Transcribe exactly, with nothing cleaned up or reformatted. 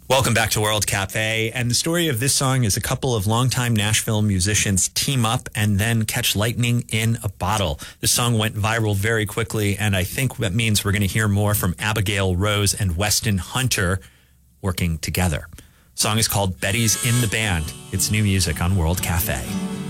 Welcome back to World Cafe. And the story of this song is a couple of longtime Nashville musicians team up and then catch lightning in a bottle. The song went viral very quickly, and I think that means we're going to hear more from Abigail Rose and Weston Hunter working together. The song is called Betty's in the Band. It's new music on World Cafe.